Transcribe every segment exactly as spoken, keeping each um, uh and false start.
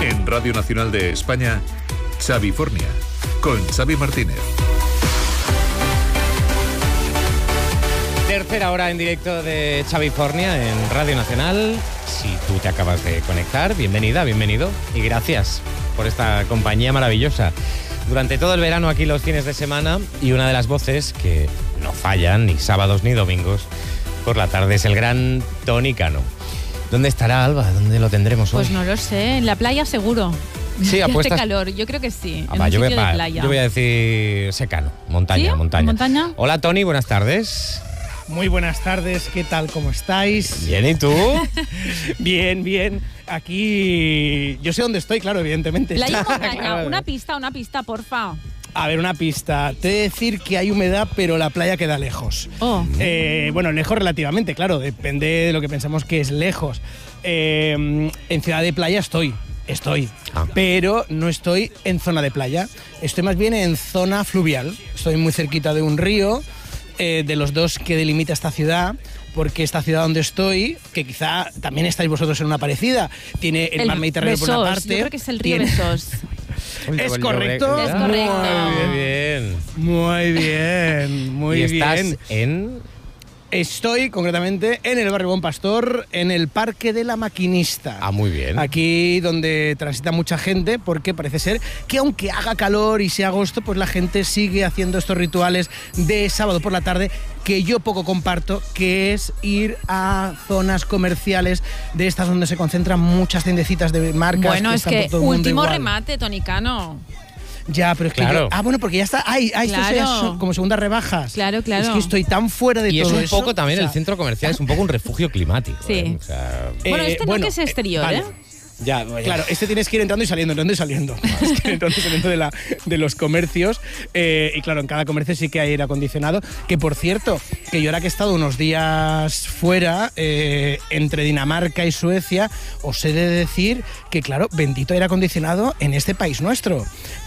En Radio Nacional de España, Xavifornia, con Xavi Martínez. Tercera hora en directo de Xavifornia en Radio Nacional. Si tú te acabas de conectar, bienvenida, bienvenido y gracias por esta compañía maravillosa. Durante todo el verano aquí los fines de semana, y una de las voces que no fallan ni sábados ni domingos por la tarde es el gran Tony Cano. ¿Dónde estará, Alba? ¿Dónde lo tendremos hoy? Pues no lo sé, en la playa seguro. Sí, apuestas. Hace calor, yo creo que sí, Ah, en va, un yo, sitio voy, de va, playa. yo voy a decir secano, montaña, ¿Sí? montaña. ¿Montaña? Hola Tony, buenas tardes. Muy buenas tardes, ¿qué tal? ¿Cómo estáis? Bien, ¿y tú? Bien, bien. Aquí yo sé dónde estoy, claro, evidentemente. Playa y montaña, Claro. una pista, una pista, porfa. A ver, una pista. Te he de decir que hay humedad, pero la playa queda lejos. Oh. Eh, bueno, lejos relativamente, claro, depende de lo que pensamos que es lejos. Eh, en Ciudad de Playa estoy, estoy, Ah. pero no estoy en zona de playa. Estoy más bien en zona fluvial. Estoy muy cerquita de un río, eh, de los dos que delimita esta ciudad, porque esta ciudad donde estoy, que quizá también estáis vosotros en una parecida, tiene el, mar Mediterráneo por una Besós, parte. yo creo que es el río tiene- Besós. ¿Es correcto? Es correcto. Muy bien. Muy bien, muy ¿Y estás bien. en...? Estoy concretamente en el barrio Bon Pastor, en el Parque de la Maquinista. Ah, muy bien. Aquí donde transita mucha gente, porque parece ser que aunque haga calor y sea agosto, pues la gente sigue haciendo estos rituales de sábado por la tarde que yo poco comparto, que es ir a zonas comerciales de estas donde se concentran muchas tiendecitas de marcas. Bueno, que es están por que todo el mundo último igual. remate, Tony Cano. Ya, pero es que Claro. yo- ah, bueno, porque ya está. Ay, ay, esto Claro. ya son como segundas rebajas. Claro, claro. Es que estoy tan fuera de Y es todo un eso. poco también, o sea, el centro comercial es un poco un refugio climático. Sí. ¿eh? O sea, Bueno, eh, este no que es exterior, vale. ¿eh? ya, Claro, este tienes que ir entrando y saliendo, entrando y saliendo. Tienes que ir entrando y saliendo de, la, de los comercios. Eh, y claro, en cada comercio sí que hay aire acondicionado. Que por cierto, que yo ahora que he estado unos días fuera, eh, entre Dinamarca y Suecia, os he de decir que, claro, bendito aire acondicionado en este país nuestro.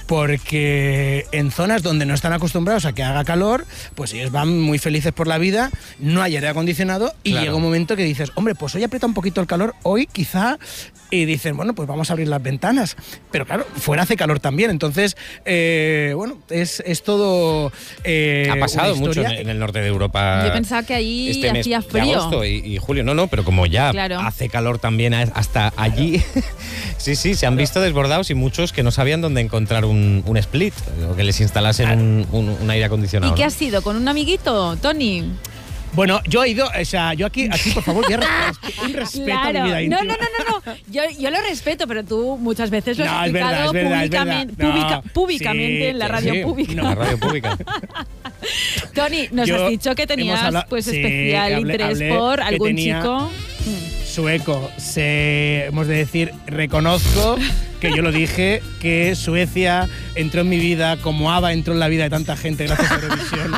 Porque en zonas donde no están acostumbrados a que haga calor, pues ellos van muy felices por la vida, no hay aire acondicionado y Claro. llega un momento que dices, hombre, pues hoy aprieta un poquito el calor, hoy quizá, y dicen, bueno, pues vamos a abrir las ventanas. Pero claro, fuera hace calor también, entonces, eh, bueno, es, es todo eh, ha pasado una mucho en, historia. en el norte de Europa. Yo pensaba que ahí este mes hacía de frío. agosto y, y julio. No, no, pero como ya Claro. hace calor también a- hasta allí. sí, sí, se han visto desbordados y muchos que no sabían dónde encontrar un, un split o que les instalasen un, un- un aire acondicionado. ¿Y qué ¿no? has sido? ¿Con un amiguito, Tony? Bueno, yo he ido, o sea, yo aquí, aquí por favor, voy a respetar, un respeto a mi vida íntima. No, no, no, no, no. Yo, yo lo respeto, pero tú muchas veces lo has No, es verdad, explicado es verdad, es públicamente, verdad. No, pública- públicamente sí, en la sí, radio Sí, pública. en la radio pública. Tony, nos Yo- has dicho que hemos tenías hablado- pues sí, especial hablé- interés hablé por que algún tenía- chico. Sueco, se, hemos de decir, reconozco que yo lo dije, que Suecia entró en mi vida como ABBA entró en la vida de tanta gente gracias a Eurovisión.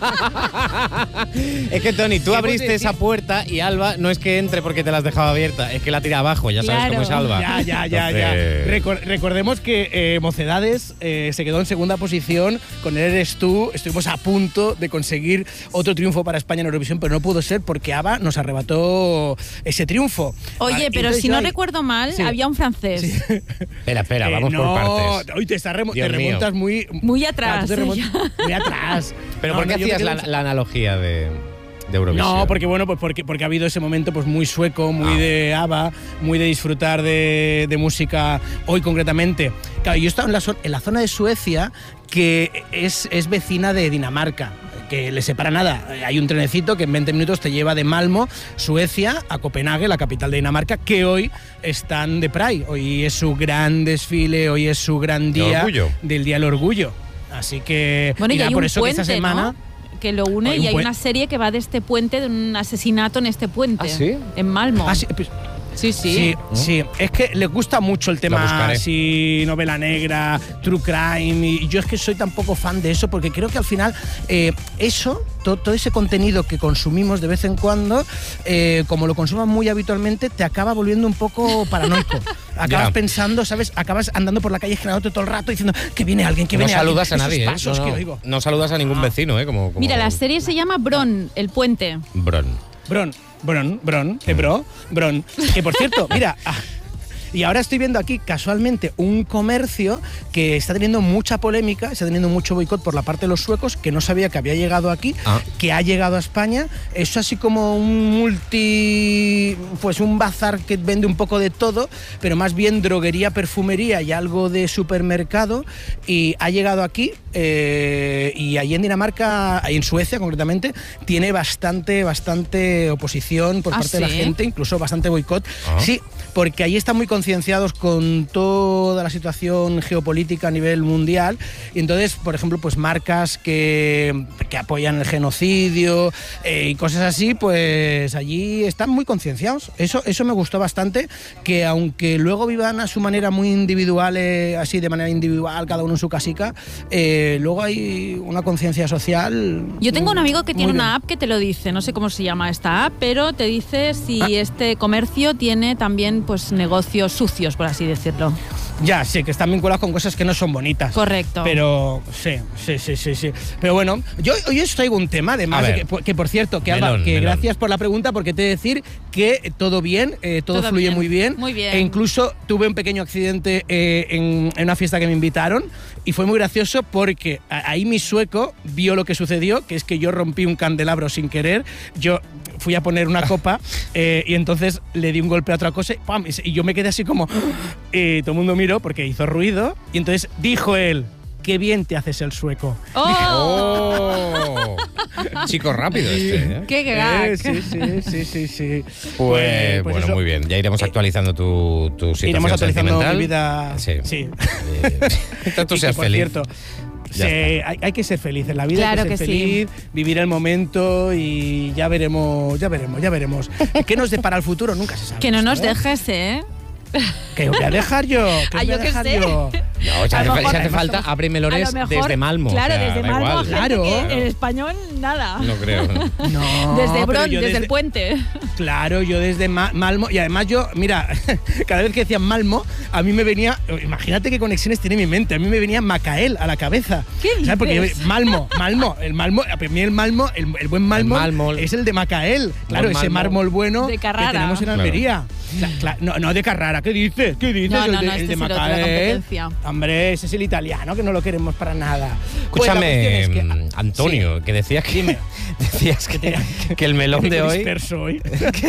Es que, Tony, tú Hemos abriste de esa decir- puerta y Alba no es que entre porque te la has dejado abierta, es que la tira abajo, ya sabes Claro. cómo es Alba. Ya, ya, ya, ya. Entonces- Recor- recordemos que eh, Mocedades eh, se quedó en segunda posición, con él eres tú, estuvimos a punto de conseguir otro triunfo para España en Eurovisión, pero no pudo ser porque ABBA nos arrebató ese triunfo. Oye, Vale, pero entonces si yo no ahí- recuerdo mal, Sí. había un francés. Espera, espera, Eh, vamos no, por partes. Hoy te, está remo- Dios te mío. remontas muy... Muy Ah, atrás. tú te remontas ella. muy atrás. Pero No, ¿por qué no, yo me hacías quedo- la, la analogía de, de Eurovisión? No, porque bueno, pues porque, porque ha habido ese momento pues muy sueco, muy Ah. de ABBA, muy de disfrutar de, de música hoy concretamente. Claro, yo he estado en la, zo- en la zona de Suecia que es, es vecina de Dinamarca, que le separa nada. Hay un trenecito que en veinte minutos te lleva de Malmo, Suecia, a Copenhague, la capital de Dinamarca, que hoy están de Pride. Hoy es su gran desfile, hoy es su gran ¿De día orgullo? del Día del Orgullo. Así que Bueno, y nada, hay por un eso puente, que esta semana... ¿no? Que lo une Hay un y hay puen- una serie que va de este puente, de un asesinato en este puente. ¿Ah, sí? En Malmo. Ah, sí, pues- sí, sí. Sí, sí, es que le gusta mucho el Lo tema buscaré. así, novela negra, true crime, y yo es que soy tan poco fan de eso porque creo que al final eh, eso, to- todo ese contenido que consumimos de vez en cuando, eh, como lo consumas muy habitualmente, te acaba volviendo un poco paranoico. Acabas Ya. pensando, ¿sabes? Acabas andando por la calle generándote todo el rato diciendo que viene alguien, que No viene saludas a alguien. nadie, ¿eh? Esos pasos No, que no, oigo. no saludas a ningún Ah. vecino, ¿eh? Como, como- Mira, la serie se llama Bron, el puente. Bron. Bron, Bron, Bron, eh, bro, Bron. Que por cierto, mira, ah, Y ahora estoy viendo aquí casualmente un comercio que está teniendo mucha polémica, está teniendo mucho boicot por la parte de los suecos, que no sabía que había llegado aquí, ah. que ha llegado a España. Es así como un multi, pues un bazar que vende un poco de todo, pero más bien droguería, perfumería y algo de supermercado, y ha llegado aquí eh, y allí en Dinamarca, en Suecia concretamente, tiene bastante, bastante oposición por ¿Ah, parte sí? de la gente, incluso bastante boicot. Ah. Sí, porque allí están muy concienciados con toda la situación geopolítica a nivel mundial, y entonces, por ejemplo, pues marcas que, que apoyan el genocidio eh, y cosas así, pues allí están muy concienciados. Eso, eso me gustó bastante, que aunque luego vivan a su manera muy individual, eh, así de manera individual, cada uno en su casica, eh, luego hay una conciencia social. Yo tengo un amigo que tiene bien. una app que te lo dice, no sé cómo se llama esta app, pero te dice si ah. este comercio tiene también pues negocios sucios, por así decirlo. Ya, sí, que están vinculados con cosas que no son bonitas. Correcto. Pero sí, sí, sí, sí, sí. Pero bueno, yo hoy os traigo un tema, además, de que, que por cierto, que, melón, Alba, que gracias por la pregunta, porque te he de decir que todo bien, eh, todo, todo fluye bien. muy bien. Muy bien. E incluso tuve un pequeño accidente eh, en, en una fiesta que me invitaron, y fue muy gracioso porque ahí mi sueco vio lo que sucedió, que es que yo rompí un candelabro sin querer. Yo fui a poner una copa eh, y entonces le di un golpe a otra cosa y, ¡pam! Y yo me quedé así como... Eh, todo el mundo miró porque hizo ruido y entonces dijo él: qué bien te haces el sueco. ¡Oh! Chico rápido este, ¿eh? ¡Qué crack! Eh, sí, sí, sí, sí, sí. Pues, pues, pues bueno, eso, muy bien. Ya iremos actualizando tu, tu situación iremos actualizando sentimental. mi vida. Sí. sí. Eh, tú seas feliz. Cierto, sí, hay, hay que ser feliz en la vida, claro hay que ser que feliz, sí. vivir el momento y ya veremos, ya veremos, ya veremos. ¿Qué nos depara el futuro? Nunca se sabe. Que no esto, nos ¿eh? dejes, ¿eh? ¿Qué os voy a dejar yo? ¿Qué Ah, os voy yo a qué dejar sé. yo? No, si hace, mejor, si hace falta, abre melores mejor, desde Malmo. Claro, o sea, desde da Malmo, igual. gente Claro. que en español nada. No creo. No. No, desde pero Bron, yo desde, el puente. Claro, yo desde Ma- Malmo, y además yo, mira, cada vez que decían Malmo, a mí me venía, imagínate qué conexiones tiene mi mente, a mí me venía Macael a la cabeza. ¿Qué dices? ¿Sabes? Porque yo- Malmo, Malmo, el Malmo, a mí el Malmo, el, el buen Malmo, El mármol. es el de Macael, claro, Buen ese mármol. mármol bueno De que Carrara. tenemos en Almería. Cla- cla- no, no de Carrara, ¿qué dices? ¿Qué dices? No, el no, de, no, el este de es el otro, la Macael. competencia. Hombre, ese es el italiano, que no lo queremos para nada. Pues la Escúchame, cuestión es que- Antonio, Sí. que decías que, Dime. decías que, que el melón de hoy... disperso hoy.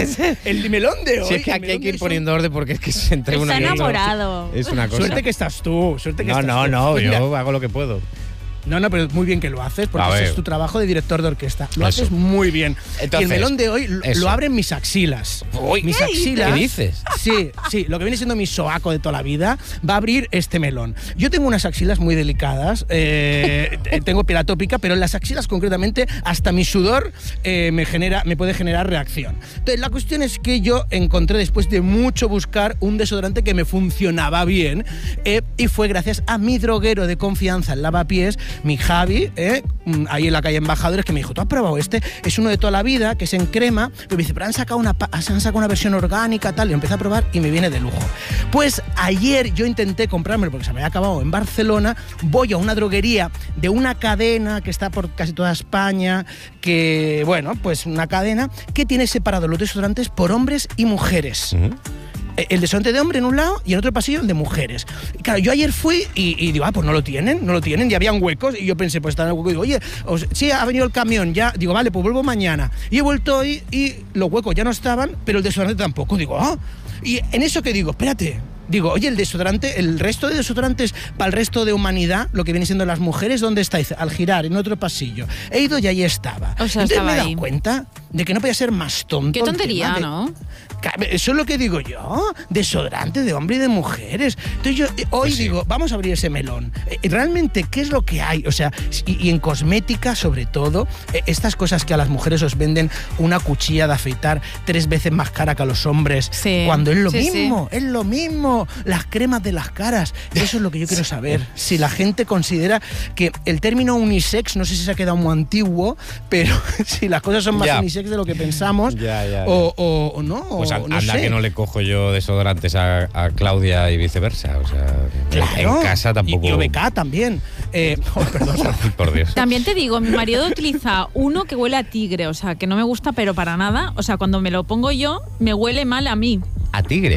El melón de hoy. Si es que el aquí hay melón que ir de poniendo orden porque es que se entre Está uno y otro. enamorado. Es una cosa. Suerte que estás tú, suerte que No, estás no, tú. no, Pues yo mira, hago lo que puedo. No, no, pero muy bien que lo haces, porque A ese ver. es tu trabajo de director de orquesta. Lo Eso. haces muy bien. Entonces, y el melón de hoy lo, eso. lo abren mis axilas. Uy, mis ¿qué axilas. ¿Qué dices? Sí, sí, lo que viene siendo mi soaco de toda la vida va a abrir este melón. Yo tengo unas axilas muy delicadas, eh, tengo piel atópica, pero en las axilas concretamente hasta mi sudor eh, me, genera, me puede generar reacción. Entonces la cuestión es que yo encontré, después de mucho buscar, un desodorante que me funcionaba bien, eh, y fue gracias a mi droguero de confianza en Lavapiés, mi Javi, eh, ahí en la calle Embajadores, que me dijo: ¿tú has probado este? Es uno de toda la vida, que es en crema, pero me dice: pero han sacado una, han sacado una versión orgánica, tal, y empecé a probar y me viene de lujo. Pues ayer yo intenté comprármelo porque se me había acabado en Barcelona, voy a una droguería de una cadena que está por casi toda España, que, bueno, pues una cadena que tiene separados los desodorantes por hombres y mujeres. Uh-huh. El desodorante de hombre en un lado y en otro pasillo el de mujeres. Y claro, yo ayer fui y, y digo, ah, pues no lo tienen, no lo tienen, y habían huecos, y yo pensé, pues está en el hueco, y digo, oye, os, sí, ha venido el camión, ya, digo, vale, pues vuelvo mañana. Y he vuelto hoy y los huecos ya no estaban, pero el desodorante tampoco, digo, ah, y en eso que digo, espérate, digo, oye, el desodorante, el resto de desodorantes para el resto de humanidad, lo que viene siendo las mujeres, ¿dónde estáis? Al girar, en otro pasillo. He ido y ahí estaba. O sea, Entonces estaba me he dado ahí. cuenta de que no podía ser más tonto. Qué el tontería, tema de- ¿no? Eso es lo que digo yo, desodorante de hombre y de mujeres. Entonces yo eh, hoy Pues sí. digo, vamos a abrir ese melón. Eh, Realmente, ¿qué es lo que hay? O sea, y, y en cosmética sobre todo, eh, estas cosas que a las mujeres os venden una cuchilla de afeitar tres veces más cara que a los hombres, Sí. cuando es lo Sí, mismo, es lo mismo, las cremas de las caras. Eso es lo que yo quiero saber. Si la gente considera que el término unisex, no sé si se ha quedado muy antiguo, pero si las cosas son más Ya. unisex de lo que pensamos, Ya, ya, ya. O, o- o no, Pues o an- no anda sé. que no le cojo yo desodorantes a, a Claudia y viceversa. O sea, Claro. en casa tampoco. Y, y O B K también. Eh, oh, perdón. Por Dios. También te digo, mi marido utiliza uno que huele a tigre, o sea, que no me gusta pero para nada. O sea, cuando me lo pongo yo, me huele mal a mí. A tigre.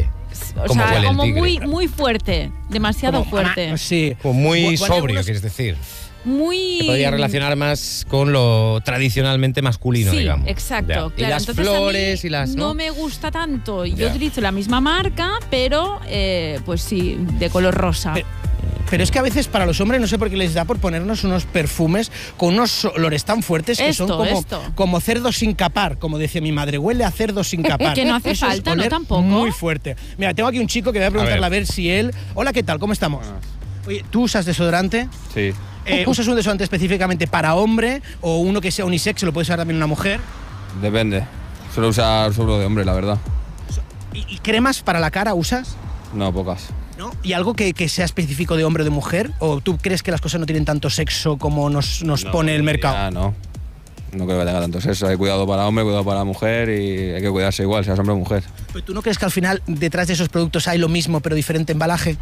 o ¿Cómo sea, huele el como tigre? muy, muy fuerte, demasiado Como- fuerte. ah, sí. Como muy Bu- bueno, sobrio, algunos- quieres decir. Muy. Se podría relacionar más con lo tradicionalmente masculino, Sí, digamos. exacto. Ya. Claro, y las entonces a mí flores y las. no, ¿no? me gusta tanto. Yo Ya. utilizo la misma marca, pero eh, pues sí, de color rosa. Pe- Pero es que a veces para los hombres no sé por qué les da por ponernos unos perfumes con unos olores tan fuertes que Esto, son como, esto. como cerdo sin capar, como decía mi madre, huele a cerdo sin capar. Que no hace Eso es falta, ¿no? oler Tampoco. Muy fuerte. Mira, tengo aquí un chico que voy a preguntarle a ver. ver. si él... Hola, ¿qué tal? ¿Cómo estamos? Oye, ¿tú usas desodorante? Sí, Eh, ¿Usas un desodorante específicamente para hombre o uno que sea unisex, lo puede usar también una mujer? depende. Suelo usar solo de hombre, la verdad. ¿Y, y cremas para la cara usas? No, pocas. ¿No? ¿Y algo que, que sea específico de hombre o de mujer? ¿O tú crees que las cosas no tienen tanto sexo como nos, nos No, pone el mercado? ya no. No creo que tenga tanto sexo. Hay cuidado para hombre, cuidado para mujer y hay que cuidarse igual, seas hombre o mujer. ¿Pero tú no crees que al final detrás de esos productos hay lo mismo pero diferente embalaje?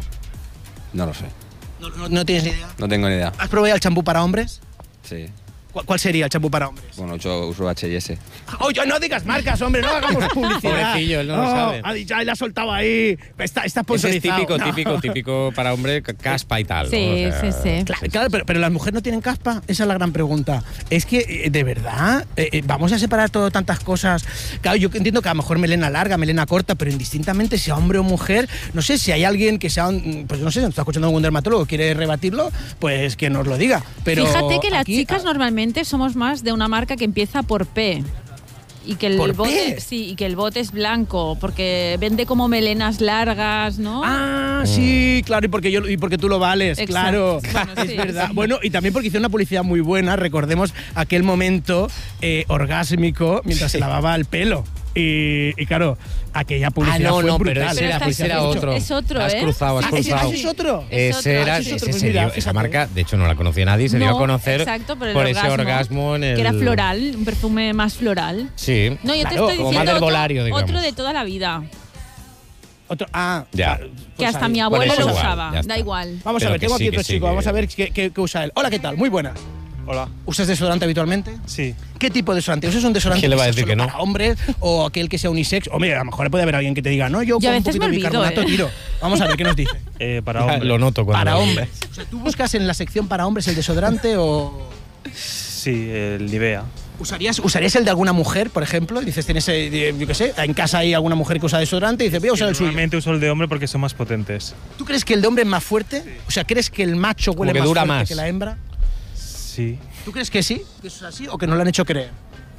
No lo sé. No, no- no tienes ni idea. No tengo ni idea. ¿Has probado ya el champú para hombres? Sí. ¿Cuál, cuál sería el champú para hombres? Bueno, yo uso H y S. Oye, no digas marcas, hombre, no hagamos publicidad. Pobrecillo, él no lo sabe. Ha dicho, él la ha soltado ahí. Está, está Ese es sponsorizado. típico, No. típico, típico para hombre, ca- caspa y tal. ¿no? Sí, O sea, sí, sí. Claro, claro, pero, pero las mujeres no tienen caspa. Esa es la gran pregunta. Es que, eh, de verdad, eh, eh, vamos a separar todo tantas cosas. Claro, yo entiendo que a lo mejor melena larga, melena corta, pero indistintamente sea hombre o mujer, no sé si hay alguien que sea, un- pues no sé, nos está escuchando algún dermatólogo, quiere rebatirlo, pues que nos lo diga. Pero Fíjate que las aquí, chicas ah, normalmente somos más de una marca que empieza por P. Y que el ¿Por bote, P? sí, y que el bote es blanco, porque vende como melenas largas, ¿no? Ah, sí, claro, y porque, yo, y porque tú lo vales, Exacto. claro. Bueno, es sí, verdad. sí. Bueno, y también porque hizo una publicidad muy buena, recordemos aquel momento eh, orgásmico mientras se lavaba el pelo. Y, y claro, aquella publicidad Ah, no, fue no, pero brutal. ese era, Pero ese era está- otro. es otro, Has ¿eh? cruzado, has Ah, ese- cruzado. ese es otro. Es Ese otro, era, ese es ese otro. se Mira, dio- esa fíjate. marca, de hecho no la conocía nadie, se dio a No, conocer exacto, por, el por ese orgasmo, orgasmo en el... que era floral, un perfume más floral. Sí. No, yo Claro, te estoy como diciendo más del otro, volario, digamos. otro de toda la vida, Otro, ah, Ya. pues que hasta ahí. mi Bueno, abuelo eso lo igual, usaba, ya da está. igual. Vamos Pero a ver, que tengo sí, aquí otro que sí, chico, que- vamos a ver qué, qué- qué usa él. Hola, ¿qué tal? Muy buena. Hola. ¿Usas desodorante habitualmente? Sí. ¿Qué tipo de desodorante? ¿Usas un desodorante ¿Quién le va a sea decir solo que no? para hombres o aquel que sea unisex? Hombre, a lo mejor puede haber alguien que te diga, no, yo Yo a con un veces poquito me de olvido, bicarbonato ¿eh? tiro. Vamos a ver qué nos dice. Eh, para Ya, hombres. lo noto cuando Para lo hombres. O sea, ¿tú buscas en la sección para hombres el desodorante o Sí, el Nivea. usarías, usarías el de alguna mujer, por ejemplo? Dices, tienes, eh, yo qué sé, en casa hay alguna mujer que usa desodorante y dices, voy a usar el suyo. Normalmente uso el de hombre porque son más potentes. ¿Tú crees que el de hombre es más fuerte? O sea, ¿crees que el macho huele que más dura fuerte más. que la hembra? Sí. ¿Tú crees que sí? ¿Que eso es así o que nos lo han hecho creer?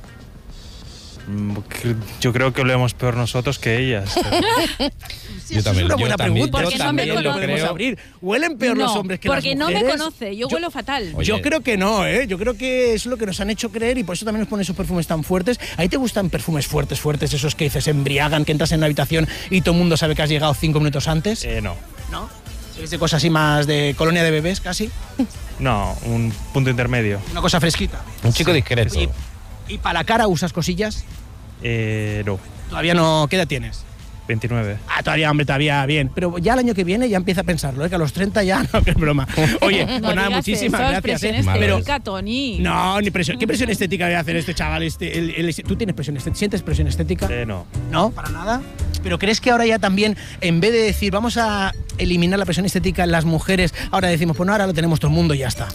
Mm, cre- Yo creo que olemos peor nosotros que ellas. Sí, Yo eso también- es una yo buena también- pregunta. yo Eso también también lo lo podemos creo. abrir. ¿Huelen peor los No, hombres que porque las no me mujeres? conoce, yo, huelo fatal. Oye. Yo creo que no, ¿eh? Yo creo que es lo que nos han hecho creer y por eso también nos ponen esos perfumes tan fuertes. ¿A ti te gustan perfumes fuertes, fuertes, esos que dices embriagan, que entras en una habitación y todo el mundo sabe que has llegado cinco minutos antes? eh, no. ¿No? ¿Es de cosas así más de colonia de bebés casi? No, un punto intermedio. Una cosa fresquita. Un chico discreto. Oye, ¿y para la cara usas cosillas? Eh, no. Todavía no. ¿Qué edad tienes? veintinueve. Ah, todavía, hombre, todavía bien. Pero ya el año que viene ya empieza a pensarlo, ¿eh? Que a los treinta ya no, que es broma. Oye, pues No nada, digas muchísimas eso, gracias, presión ¿eh? Madre Pero, estética, Tony. no, ni presión. ¿Qué presión estética debe hacer este chaval? Este, el- el- ¿Tú tienes presión estética? ¿Sientes presión estética? Eh, no. No, para nada. Pero ¿crees que ahora ya también, en vez de decir vamos a eliminar la presión estética en las mujeres, ahora decimos, pues no, ahora lo tenemos todo el mundo y ya está?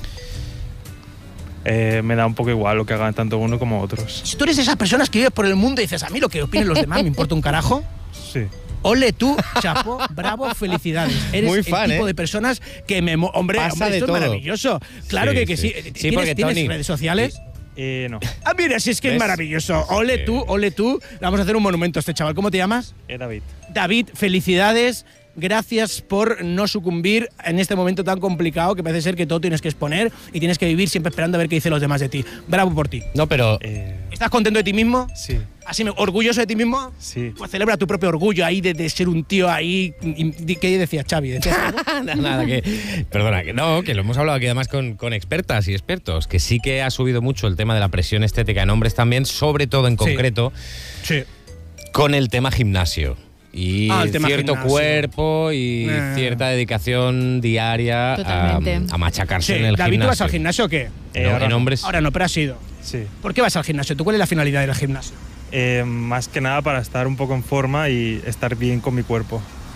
Eh, me da un poco igual lo que hagan tanto uno como otros. Si tú eres de esas personas que vives por el mundo y dices, a mí lo que opinen los demás me importa un carajo, Sí. ole tú, chapo, bravo, felicidades. Eres Muy el fan, tipo ¿eh? de personas que me... mo- Hombre, Pasa hombre, de esto todo. es maravilloso. Claro Sí, que, que sí. sí. Sí, ¿Tienes, porque, ¿tienes Tony, redes sociales? Eh, no. Ah, mira, si es que es ¿Ves? maravilloso. Ole Sí. tú, ole tú. Le vamos a hacer un monumento a este chaval. ¿Cómo te llamas? Eh, David. David, felicidades. Gracias por no sucumbir en este momento tan complicado que parece ser que todo tienes que exponer y tienes que vivir siempre esperando a ver qué dicen los demás de ti. Bravo por ti. No, pero Eh, ¿Estás contento de ti mismo? sí. ¿Así me- orgulloso de ti mismo? Sí. Pues celebra tu propio orgullo ahí de, de ser un tío ahí. y- y- ¿Qué decías, Xavi? ¿Decías algo? nada, nada, que. Perdona, que no, que lo hemos hablado aquí además con, con expertas y expertos, que sí que ha subido mucho el tema de la presión estética en hombres también, sobre todo en Sí. concreto Sí. con el tema gimnasio. Y Ah, el tema cierto gimnasio. cuerpo y Eh. cierta dedicación diaria a, Totalmente. a machacarse Sí. en el David, gimnasio. ¿tú vas al gimnasio o qué? Eh, No, ahora en no. hombres. Ahora no, pero has ido. Sí. ¿Por qué vas al gimnasio? ¿Tú cuál es la finalidad del gimnasio? Eh, más que nada para estar un poco en forma y estar bien con mi cuerpo.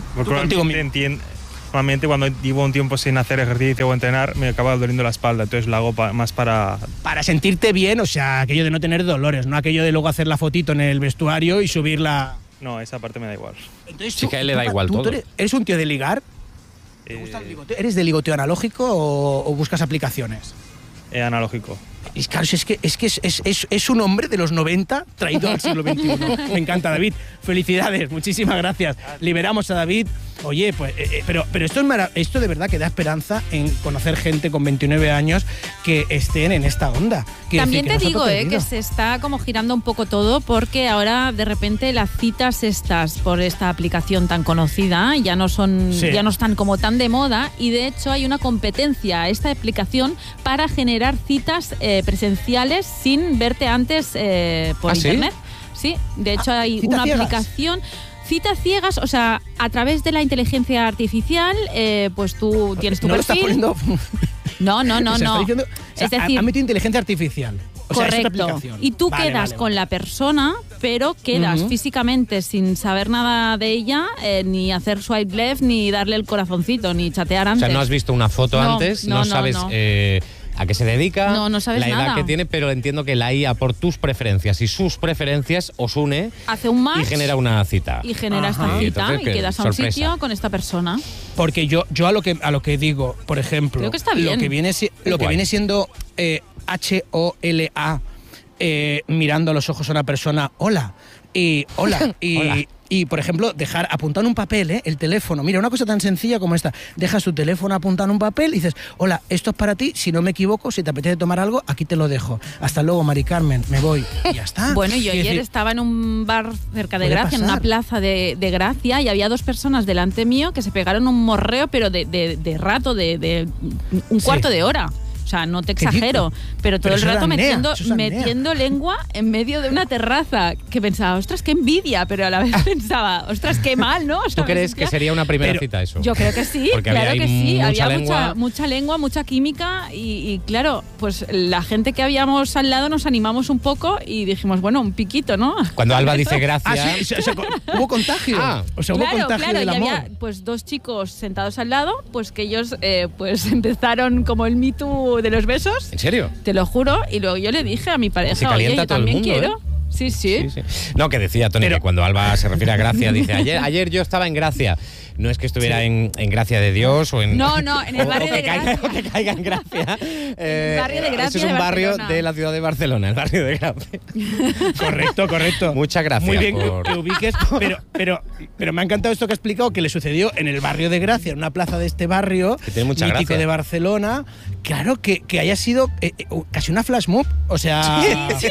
Porque contigo normalmente, entien- normalmente cuando llevo un tiempo sin hacer ejercicio o entrenar me acaba doliendo la espalda, entonces lo hago pa- más para... Para sentirte bien, o sea, aquello de no tener dolores, no aquello de luego hacer la fotito en el vestuario y subirla. No, esa parte me da igual. Entonces, Sí, que a él le da igual todo. Eres, ¿Eres un tío de ligar? ¿Te Eh, gusta el ligoteo? ¿Eres de ligoteo analógico o, o buscas aplicaciones? eh, analógico. Y claro, es que, es, que es, es, es, es un hombre de los noventa traído al siglo veintiuno. Me encanta, David. Felicidades, muchísimas gracias. Liberamos a David. Oye, pues, eh, eh, pero, pero esto, es mara- esto de verdad que da esperanza en conocer gente con veintinueve años que estén en esta onda. Quiero También decir, te que no se ha digo eh, que perdido. se está como girando un poco todo porque ahora de repente las citas estas por esta aplicación tan conocida ya no son Sí. ya no están como tan de moda y de hecho hay una competencia a esta aplicación para generar citas eh, presenciales sin verte antes eh, por ¿Ah, sí? internet. Sí, de hecho Ah, hay ¿citas una ciegas? aplicación. Citas ciegas, o sea, a través de la inteligencia artificial, eh, pues tú tienes tu no lo estás perfil. poniendo. No, no, no, O sea, está no. diciendo- o sea, Es ha- decir, ha metido inteligencia artificial. O sea, es otra correcto. aplicación. Y tú Vale, quedas vale, con vale. la persona, pero quedas Ujú. físicamente sin saber nada de ella, eh, ni hacer swipe left, ni darle el corazoncito, ni chatear O antes. sea, no has visto una foto No, antes, no, no, no, sabes no. eh, a qué se dedica, No, no sabes la edad nada. que tiene, pero entiendo que la I A por tus preferencias y sus preferencias os une Hace un match y genera una cita. y genera Ajá. esta Y cita entonces, y ¿qué? quedas a un Sorpresa. sitio con esta persona. Porque yo, yo a lo que a lo que digo, por ejemplo, Creo que está lo bien. que viene si- lo que Guay. viene siendo eh, H O L A, eh, mirando a los ojos a una persona, hola, y hola, y, Hola. y por ejemplo, dejar apuntar en un papel, ¿eh? El teléfono. Mira, una cosa tan sencilla como esta. Dejas tu teléfono apuntado en un papel y dices, hola, esto es para ti, si no me equivoco, si te apetece tomar algo, aquí te lo dejo. Hasta luego, Mari Carmen, me voy. Y ya está. Bueno, yo Quiero ayer decir, estaba en un bar cerca de puede Gracia, en una pasar. plaza de, de Gracia, y había dos personas delante mío que se pegaron un morreo, pero de, de- de rato, de, de un cuarto Sí. de hora. O sea, no te ¿Qué exagero, dices? pero todo Pero el eso es rato apnea, metiendo, eso es apnea. metiendo lengua en medio de una terraza. Que pensaba, ostras, qué envidia, pero a la vez pensaba, ostras, qué mal, ¿no? O sea, ¿Tú me crees que sentía- sería una primera Pero cita eso? Yo creo que sí, Porque claro había que ahí sí. mucha Había lengua. mucha, mucha lengua, mucha química y, y claro, pues la gente que habíamos al lado nos animamos un poco y dijimos, bueno, un piquito, ¿no? Cuando Alba dice gracias, Ah, sí, o sea, o sea, hubo contagio. Ah. o sea, hubo Claro, contagio claro, del y amor. había pues dos chicos sentados al lado, pues que ellos eh, pues empezaron como el Me Too de los besos, ¿en serio? te lo juro, y luego yo le dije a mi Se pareja, oye, calienta yo todo el también mundo, quiero. ¿eh? Sí, sí. Sí, sí. No, que decía Tony Pero- que cuando Alba se refiere a Gracia, dice, ayer, ayer yo estaba en Gracia. No es que estuviera en, en Gracia de Dios o en... No, no, en el o- barrio o que de caiga, Gracia. o que caiga en Gracia. Eh, barrio de Gracia Ese es de un barrio Barcelona. de la ciudad de Barcelona, el barrio de Gracia. Correcto, correcto. Muchas gracias Muy bien que- por- que, ubiques, pero, pero, pero me ha encantado esto que ha explicado, que le sucedió en el barrio de Gracia, en una plaza de este barrio, Que tiene mucha mítico gracia. de Barcelona. Claro, que, que haya sido eh, eh, casi una flash mob, o sea,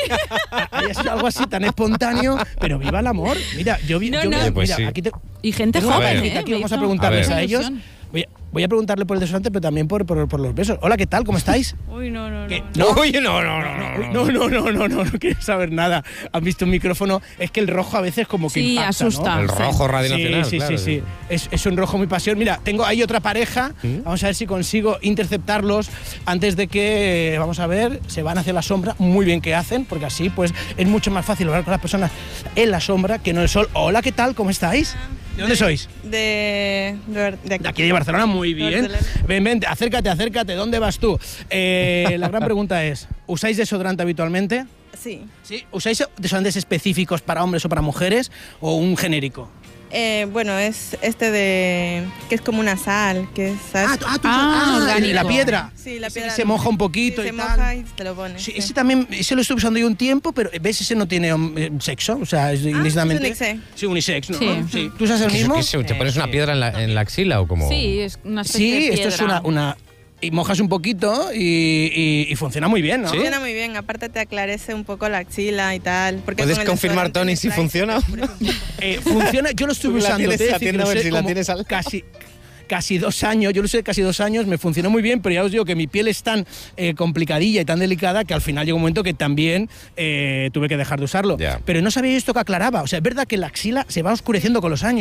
haya sido algo así tan espontáneo, pero viva el amor. Mira, yo vi, No, yo no. vi- Oye, pues mira, sí. aquí te, Y gente tengo una joven, tarjeta ¿eh? aquí, Me vamos a hizo preguntarles A a, ver. ellos. ilusión. Voy a, voy a preguntarle por el desodorante, pero también por, por, por los besos. Hola, ¿qué tal? ¿Cómo estáis? Uy, no, no, ¿Qué? no. Uy, no, no, no, no. Uy, No, no, no, no, no, no quiero saber nada. ¿Han visto un micrófono? Es que el rojo a veces como que Sí, impacta, asusta. ¿no? El rojo Radio Sí, Nacional, sí, claro. sí, sí. Es, es un rojo muy pasión. Mira, tengo ahí otra pareja. ¿Mm? Vamos a ver si consigo interceptarlos antes de que, eh, vamos a ver, se van hacia la sombra. Muy bien que hacen, porque así pues es mucho más fácil hablar con las personas en la sombra que no en el sol. Hola, ¿qué tal? ¿Cómo estáis? ¿De dónde sois? De, de, de aquí. De aquí de Barcelona, muy bien. Barcelona. Ven, ven, acércate, acércate. ¿Dónde vas tú? Eh, la gran pregunta es, ¿usáis desodorante habitualmente? Sí. ¿Sí? ¿Usáis desodorantes específicos para hombres o para mujeres o un genérico? Eh, bueno, es este de... que es como una sal, que es... ¿sabes? Ah, tú- ah, tú- Ah, ah, orgánico. la piedra. Sí, la Ese piedra. que se moja un poquito Sí, y se tal. moja y te lo pones. Sí, sí. ese también, ese lo estoy usando yo un tiempo, pero ves, ese no tiene eh, sexo, o sea, es indistintamente. unisex. Sí, unisex, ¿no? Sí. ¿Tú usas el ¿Qué es- mismo? qué es? ¿Te pones una piedra en la, en la axila o como? Sí, es una especie Sí, de esto es piedra. una, una... Y mojas un poquito y, y- y funciona muy bien, ¿no? Funciona muy bien, aparte te aclarece un poco la axila y tal. Porque ¿Puedes con el confirmar, desodorante Tony, de si spray funciona? se te oscurece un poco. Eh, funciona, yo lo estuve Tú la usando, tienes, te he de la decir que tienda, lo a ver usé si la como tienes al- casi, casi dos años, yo lo usé casi dos años, me funcionó muy bien, pero ya os digo que mi piel es tan eh, complicadilla y tan delicada que al final llegó un momento que también eh, tuve que dejar de usarlo. Ya. Pero no sabía esto que aclaraba, o sea, es verdad que la axila se va oscureciendo con los años.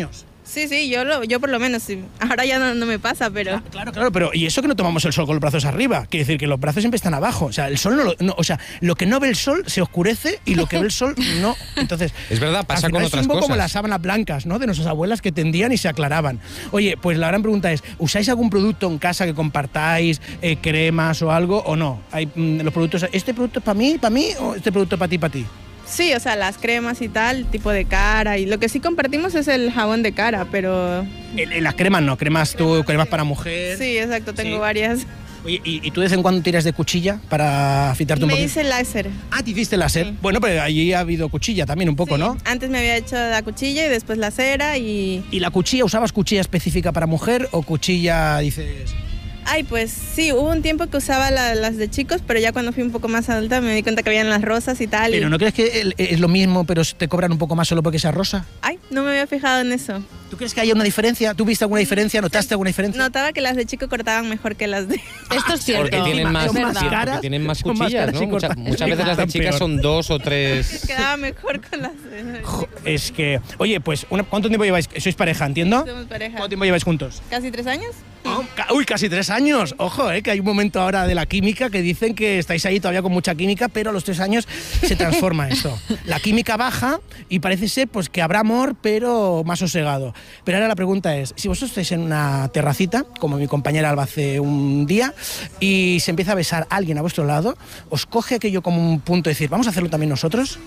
Sí, sí, yo, lo, yo por lo menos, sí. Ahora ya no, no me pasa, pero... Claro, claro, pero y eso que no tomamos el sol con los brazos arriba, quiere decir que los brazos siempre están abajo, o sea, el sol no, lo, no o sea, lo que no ve el sol se oscurece y lo que ve el sol no, entonces... Es verdad, pasa al con final otras es un poco cosas. como las sábanas blancas, ¿no?, de nuestras abuelas que tendían y se aclaraban. Oye, pues la gran pregunta es, ¿usáis algún producto en casa que compartáis, eh, cremas o algo, o no? Hay mm, los productos, ¿este producto es para mí, para mí, o este producto es para ti, para ti? Sí, o sea, las cremas y tal, tipo de cara. Y lo que sí compartimos es el jabón de cara, pero... En, en las cremas no, cremas tú, cremas sí. para mujer. Sí, exacto, tengo Sí. varias. Oye, ¿y, ¿y tú de vez en cuando tiras de cuchilla para afeitarte un Me poquito? hice láser. Ah, te hiciste láser. Sí. Bueno, pero allí ha habido cuchilla también un poco, Sí, ¿no? Antes me había hecho la cuchilla y después la cera y... ¿Y la cuchilla, usabas cuchilla específica para mujer o cuchilla, dices...? Ay, pues sí, hubo un tiempo que usaba la- las de chicos, pero ya cuando fui un poco más adulta me di cuenta que habían las rosas y tal. Pero y... ¿no crees que el- es lo mismo, pero te cobran un poco más solo porque sea rosa? Ay, no me había fijado en eso. ¿Tú crees que hay una diferencia? ¿Tú viste alguna diferencia? ¿Notaste alguna diferencia? Notaba que las de chico cortaban mejor que las de... Esto es cierto. Porque tienen Son más, más sí, porque caras, tienen más son más cuchillas, caras ¿no? y Muchas, cortan- muchas veces las de cortan chicas peor. son dos o tres. Quedaba mejor con las de... Jo, es que... Oye, pues, una- ¿cuánto tiempo lleváis? ¿Sois pareja, entiendo? Somos pareja. ¿Cuánto tiempo lleváis juntos? ¿Casi tres años? Oh, ca- uy, casi tres años. Ojo, eh, que hay un momento ahora de la química que dicen que estáis ahí todavía con mucha química, pero a los tres años se transforma esto. La química baja y parece ser pues que habrá amor, pero más sosegado. Pero ahora la pregunta es, si vosotros estáis en una terracita, como mi compañera Alba hace un día, y se empieza a besar a alguien a vuestro lado, ¿os coge aquello como un punto de decir, vamos a hacerlo también nosotros?